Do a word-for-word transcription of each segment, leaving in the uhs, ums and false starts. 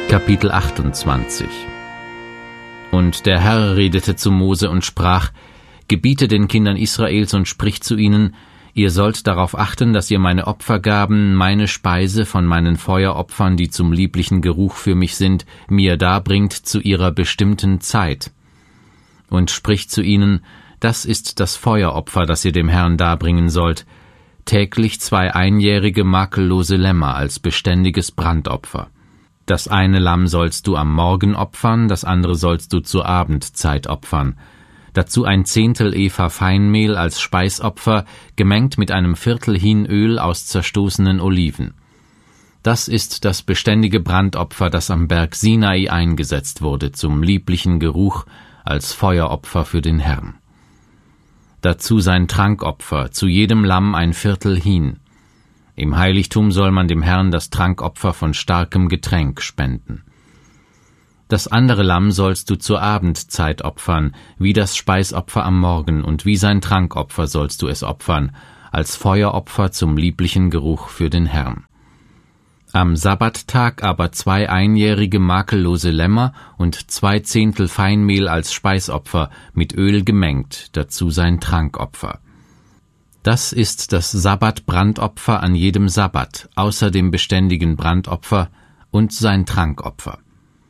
Kapitel achtundzwanzig. Und der Herr redete zu Mose und sprach: Gebiete den Kindern Israels und sprich zu ihnen: Ihr sollt darauf achten, dass ihr meine Opfergaben, meine Speise von meinen Feueropfern, die zum lieblichen Geruch für mich sind, mir darbringt zu ihrer bestimmten Zeit. Und sprich zu ihnen: Das ist das Feueropfer, das ihr dem Herrn darbringen sollt, täglich zwei einjährige makellose Lämmer als beständiges Brandopfer. Das eine Lamm sollst du am Morgen opfern, das andere sollst du zur Abendzeit opfern. Dazu ein Zehntel Epha Feinmehl als Speisopfer, gemengt mit einem Viertel Hin Öl aus zerstoßenen Oliven. Das ist das beständige Brandopfer, das am Berg Sinai eingesetzt wurde, zum lieblichen Geruch, als Feueropfer für den Herrn. Dazu sein Trankopfer, zu jedem Lamm ein Viertel Hin. Im Heiligtum soll man dem Herrn das Trankopfer von starkem Getränk spenden. Das andere Lamm sollst du zur Abendzeit opfern, wie das Speisopfer am Morgen, und wie sein Trankopfer sollst du es opfern, als Feueropfer zum lieblichen Geruch für den Herrn. Am Sabbattag aber zwei einjährige makellose Lämmer und zwei Zehntel Feinmehl als Speisopfer, mit Öl gemengt, dazu sein Trankopfer. Das ist das Sabbat-Brandopfer an jedem Sabbat, außer dem beständigen Brandopfer, und sein Trankopfer.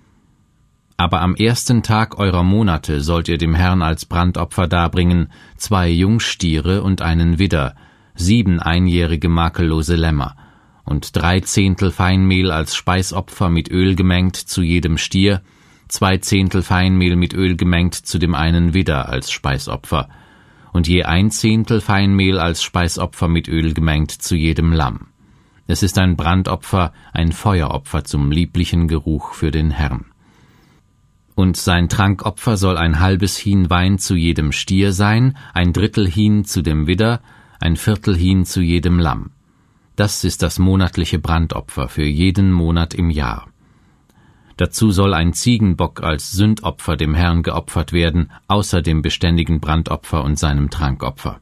Aber am ersten Tag eurer Monate sollt ihr dem Herrn als Brandopfer darbringen zwei Jungstiere und einen Widder, sieben einjährige makellose Lämmer, und drei Zehntel Feinmehl als Speisopfer mit Öl gemengt zu jedem Stier, zwei Zehntel Feinmehl mit Öl gemengt zu dem einen Widder als Speisopfer, und je ein Zehntel Feinmehl als Speisopfer mit Öl gemengt zu jedem Lamm. Es ist ein Brandopfer, ein Feueropfer zum lieblichen Geruch für den Herrn. Und sein Trankopfer soll ein halbes Hin Wein zu jedem Stier sein, ein Drittel Hin zu dem Widder, ein Viertel Hin zu jedem Lamm. Das ist das monatliche Brandopfer für jeden Monat im Jahr. Dazu soll ein Ziegenbock als Sündopfer dem Herrn geopfert werden, außer dem beständigen Brandopfer und seinem Trankopfer.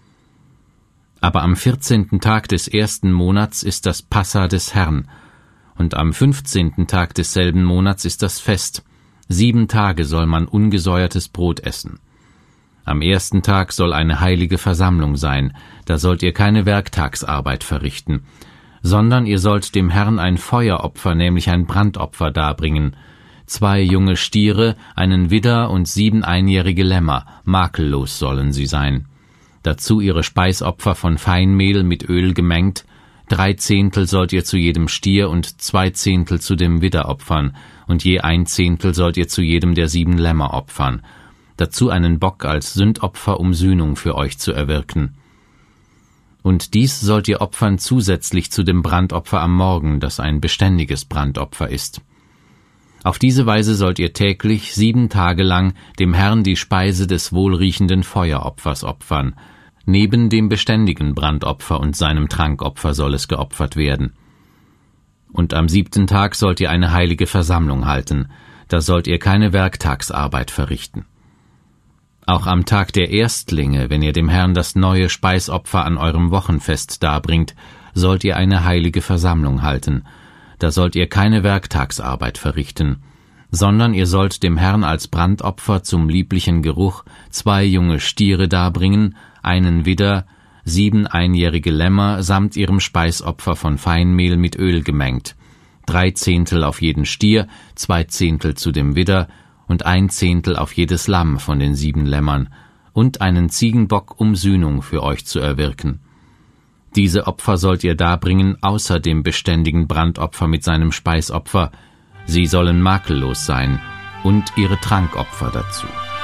Aber am vierzehnten Tag des ersten Monats ist das Passa des Herrn, und am fünfzehnten Tag desselben Monats ist das Fest. Sieben Tage soll man ungesäuertes Brot essen. Am ersten Tag soll eine heilige Versammlung sein, da sollt ihr keine Werktagsarbeit verrichten, sondern ihr sollt dem Herrn ein Feueropfer, nämlich ein Brandopfer darbringen, zwei junge Stiere, einen Widder und sieben einjährige Lämmer, makellos sollen sie sein. Dazu ihre Speisopfer von Feinmehl mit Öl gemengt, drei Zehntel sollt ihr zu jedem Stier und zwei Zehntel zu dem Widder opfern, und je ein Zehntel sollt ihr zu jedem der sieben Lämmer opfern, dazu einen Bock als Sündopfer, um Sühnung für euch zu erwirken. Und dies sollt ihr opfern zusätzlich zu dem Brandopfer am Morgen, das ein beständiges Brandopfer ist. Auf diese Weise sollt ihr täglich sieben Tage lang dem Herrn die Speise des wohlriechenden Feueropfers opfern. Neben dem beständigen Brandopfer und seinem Trankopfer soll es geopfert werden. Und am siebten Tag sollt ihr eine heilige Versammlung halten, da sollt ihr keine Werktagsarbeit verrichten. Auch am Tag der Erstlinge, wenn ihr dem Herrn das neue Speisopfer an eurem Wochenfest darbringt, sollt ihr eine heilige Versammlung halten. Da sollt ihr keine Werktagsarbeit verrichten, sondern ihr sollt dem Herrn als Brandopfer zum lieblichen Geruch zwei junge Stiere darbringen, einen Widder, sieben einjährige Lämmer samt ihrem Speisopfer von Feinmehl mit Öl gemengt, drei Zehntel auf jeden Stier, zwei Zehntel zu dem Widder, und ein Zehntel auf jedes Lamm von den sieben Lämmern, und einen Ziegenbock, um Sühnung für euch zu erwirken. Diese Opfer sollt ihr darbringen, außer dem beständigen Brandopfer mit seinem Speisopfer. Sie sollen makellos sein, und ihre Trankopfer dazu.